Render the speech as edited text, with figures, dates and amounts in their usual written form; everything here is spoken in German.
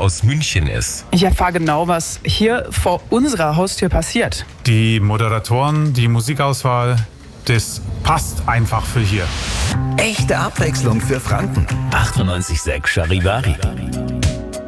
aus München ist. Ich erfahre genau, was hier vor unserer Haustür passiert. Die Moderatoren, die Musikauswahl, das passt einfach für hier. Echte Abwechslung für Franken. 98,6 Charivari.